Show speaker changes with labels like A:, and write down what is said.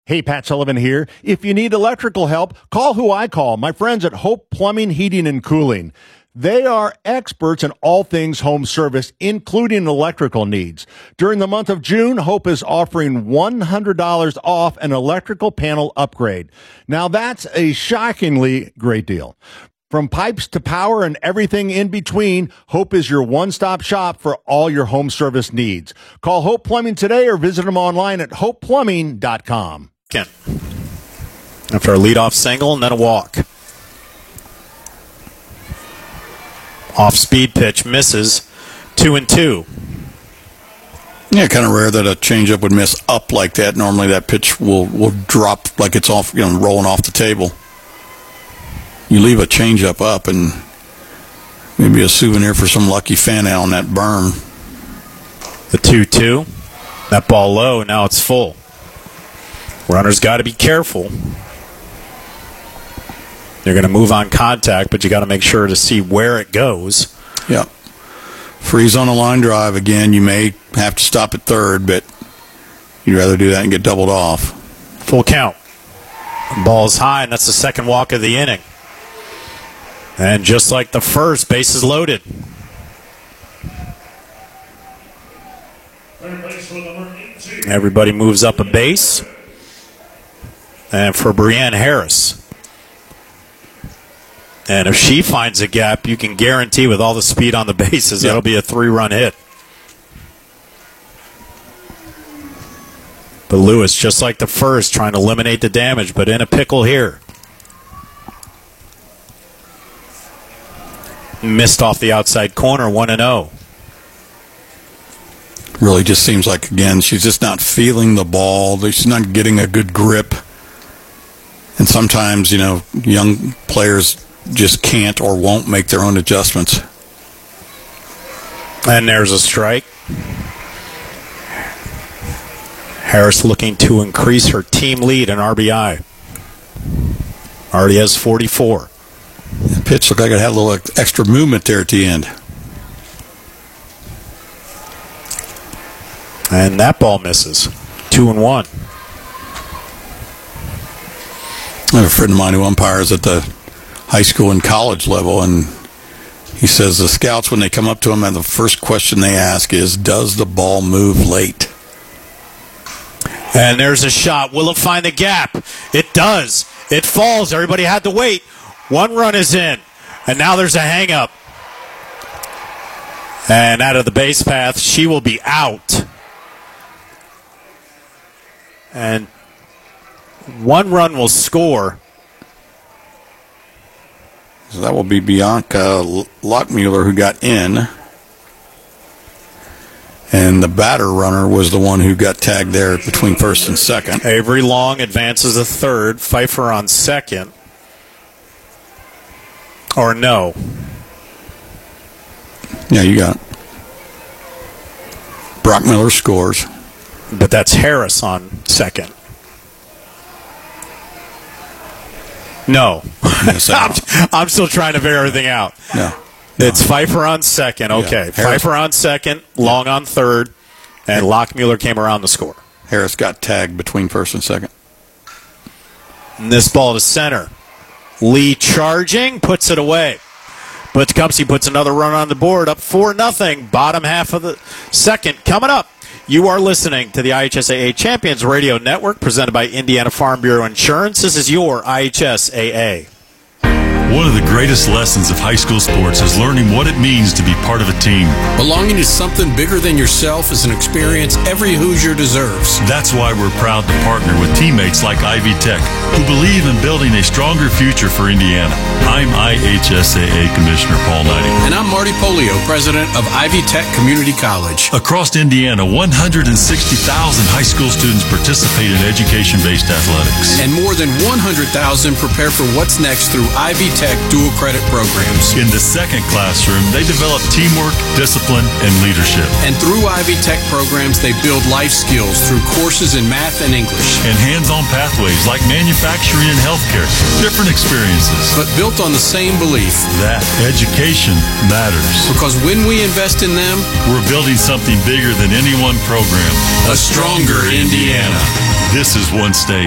A: Hey, Pat Sullivan here. If you need electrical help, call who I call, my friends at Hope Plumbing, Heating, and Cooling. They are experts in all things home service, including electrical needs. During the month of June, Hope is offering $100 off an electrical panel upgrade. Now, that's a shockingly great deal. From pipes to power and everything in between, Hope is your one-stop shop for all your home service needs. Call Hope Plumbing today or visit them online at hopeplumbing.com.
B: After a leadoff single and then a walk. Off-speed pitch misses. 2-2.
C: Yeah, kind of rare that a changeup would miss up like that. Normally that pitch will drop like it's off, rolling off the table. You leave a changeup up and maybe a souvenir for some lucky fan out on that berm.
B: The 2-2. That ball low, now it's full. Runner's got to be careful. You're going to move on contact, but you got to make sure to see where it goes.
C: Yeah. Freeze on a line drive again. You may have to stop at third, but you'd rather do that and get doubled off.
B: Full count. Ball's high, and that's the second walk of the inning. And just like the first, base is loaded. Everybody moves up a base. And for Brianne Harris. And if she finds a gap, you can guarantee with all the speed on the bases, that'll be a 3-run hit. But Lewis, just like the first, trying to eliminate the damage, but in a pickle here. Missed off the outside corner, 1-0.
C: Really just seems like, again, she's just not feeling the ball. She's not getting a good grip. And sometimes, young players just can't or won't make their own adjustments.
B: And there's a strike. Harris looking to increase her team lead in RBI. Already has 44.
C: The pitch looked like it had a little extra movement there at the end.
B: And that ball misses. 2-1.
C: I have a friend of mine who umpires at the high school and college level, and he says the scouts, when they come up to him, and the first question they ask is, does the ball move late?
B: And there's a shot. Will it find the gap? It does. It falls. Everybody had to wait. 1 run is in. And now there's a hang-up. And out of the base path, she will be out. And 1 run will score.
C: So that will be Bianca Lockmuller who got in. And the batter runner was the one who got tagged there between first and second.
B: Avery Long advances to third. Pfeiffer on second. Or no.
C: Yeah, you got it. Brock Miller scores.
B: But that's Harris on second. No. I'm still trying to figure everything out.
C: No.
B: It's Pfeiffer on second. Okay.
C: Yeah.
B: Pfeiffer on second, Long on third, and Lockmuller came around the score.
C: Harris got tagged between first and second.
B: And this ball to center. Lee charging, puts it away. But Tecumseh puts another run on the board, up 4-0. Bottom half of the second coming up. You are listening to the IHSAA Champions Radio Network, presented by Indiana Farm Bureau Insurance. This is your IHSAA.
D: One of the greatest lessons of high school sports is learning what it means to be part of a team.
E: Belonging to something bigger than yourself is an experience every Hoosier deserves.
D: That's why we're proud to partner with teammates like Ivy Tech, who believe in building a stronger future for Indiana. I'm IHSAA Commissioner Paul Knighting.
E: And I'm Marty Polio, president of Ivy Tech Community College.
D: Across Indiana, 160,000 high school students participate in education-based athletics.
E: And more than 100,000 prepare for what's next through Ivy Tech dual credit programs.
D: In the second classroom, they develop teamwork, discipline, and leadership.
E: And through Ivy Tech programs, they build life skills through courses in math and English.
D: And hands-on pathways like manufacturing and healthcare. Different experiences.
E: But built on the same belief
D: that education matters.
E: Because when we invest in them,
D: we're building something bigger than any one program.
E: A stronger Indiana.
D: This is one state.